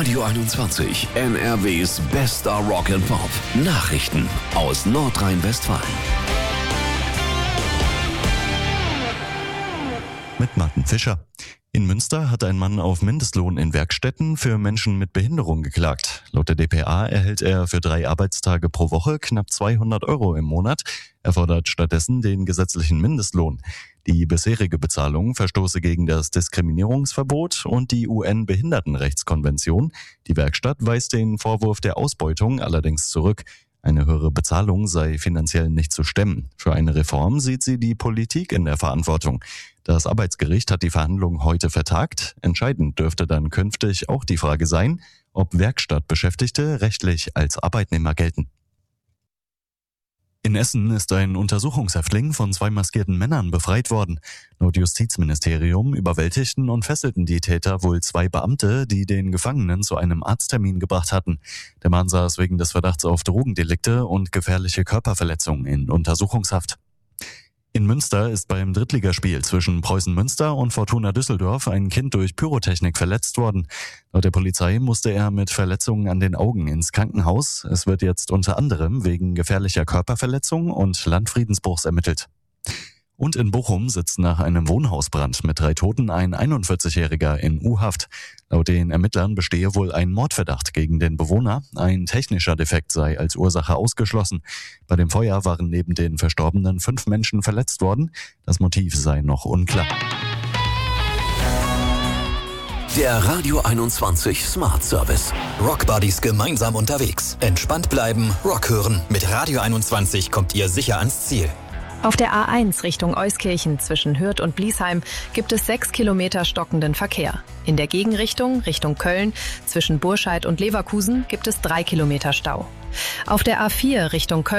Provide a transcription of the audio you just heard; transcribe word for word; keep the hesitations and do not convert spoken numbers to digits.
Radio einundzwanzig, N R Ws bester Rock and Pop. Nachrichten aus Nordrhein-Westfalen. Mit Martin Fischer. In Münster hat ein Mann auf Mindestlohn in Werkstätten für Menschen mit Behinderung geklagt. Laut der d p a erhält er für drei Arbeitstage pro Woche knapp zweihundert Euro im Monat. Er fordert stattdessen den gesetzlichen Mindestlohn. Die bisherige Bezahlung verstoße gegen das Diskriminierungsverbot und die U N-Behindertenrechtskonvention. Die Werkstatt weist den Vorwurf der Ausbeutung allerdings zurück. Eine höhere Bezahlung sei finanziell nicht zu stemmen. Für eine Reform sieht sie die Politik in der Verantwortung. Das Arbeitsgericht hat die Verhandlungen heute vertagt. Entscheidend dürfte dann künftig auch die Frage sein, ob Werkstattbeschäftigte rechtlich als Arbeitnehmer gelten. In Essen ist ein Untersuchungshäftling von zwei maskierten Männern befreit worden. Laut Justizministerium überwältigten und fesselten die Täter wohl zwei Beamte, die den Gefangenen zu einem Arzttermin gebracht hatten. Der Mann saß wegen des Verdachts auf Drogendelikte und gefährliche Körperverletzung in Untersuchungshaft. In Münster ist beim Drittligaspiel zwischen Preußen Münster und Fortuna Düsseldorf ein Kind durch Pyrotechnik verletzt worden. Laut der Polizei musste er mit Verletzungen an den Augen ins Krankenhaus. Es wird jetzt unter anderem wegen gefährlicher Körperverletzung und Landfriedensbruchs ermittelt. Und in Bochum sitzt nach einem Wohnhausbrand mit drei Toten ein einundvierzigjähriger in U-Haft. Laut den Ermittlern bestehe wohl ein Mordverdacht gegen den Bewohner. Ein technischer Defekt sei als Ursache ausgeschlossen. Bei dem Feuer waren neben den Verstorbenen fünf Menschen verletzt worden. Das Motiv sei noch unklar. Der Radio einundzwanzig Smart Service. Rockbuddies gemeinsam unterwegs. Entspannt bleiben, Rock hören. Mit Radio einundzwanzig kommt ihr sicher ans Ziel. Auf der A eins Richtung Euskirchen zwischen Hürth und Bliesheim gibt es sechs Kilometer stockenden Verkehr. In der Gegenrichtung Richtung Köln zwischen Burscheid und Leverkusen gibt es drei Kilometer Stau. Auf der A vier Richtung Köln